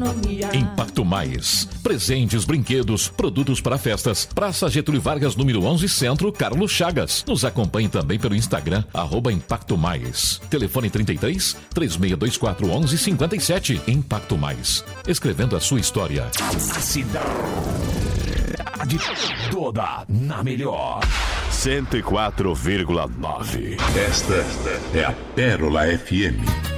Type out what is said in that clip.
economia. Impacto Mais. Presentes, brinquedos, produtos para festas. Praça Getúlio Vargas, número 11, Centro, Carlos Chagas. Nos acompanhe também pelo Instagram, @Impacto Mais. Telefone 33 3624 1157. Impacto Mais. Escrevendo a sua história. A cidade toda na melhor. 104,9. Esta é a Pérola FM.